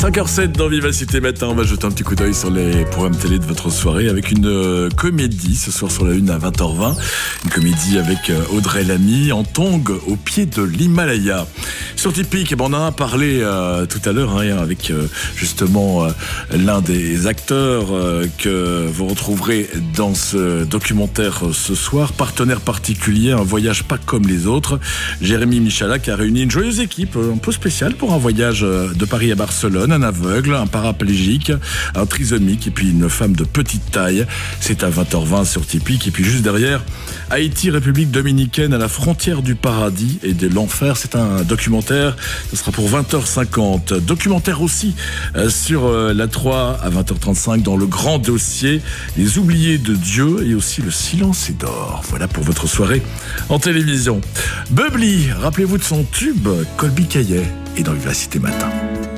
5h07 dans Vivacité Matin, on va jeter un petit coup d'œil sur les programmes télé de votre soirée avec une comédie ce soir sur la une à 20h20. Une comédie avec Audrey Lamy en tongue au pied de l'Himalaya. Sur Typique, on en a parlé tout à l'heure avec justement l'un des acteurs que vous retrouverez dans ce documentaire ce soir. Partenaire particulier, un voyage pas comme les autres. Jérémy Michalak a réuni une joyeuse équipe un peu spéciale pour un voyage de Paris à Barcelone. Un aveugle, un paraplégique, un trisomique et puis une femme de petite taille. C'est à 20h20 sur Typique. Et puis juste derrière, Haïti, République dominicaine à la frontière du paradis et de l'enfer. C'est un documentaire, ce sera pour 20h50. Documentaire aussi sur la 3 à 20h35 dans le grand dossier Les oubliés de Dieu et aussi Le silence est d'or. Voilà pour votre soirée en télévision. Bubbly, rappelez-vous de son tube Colby Caillet et dans Vivacité Matin.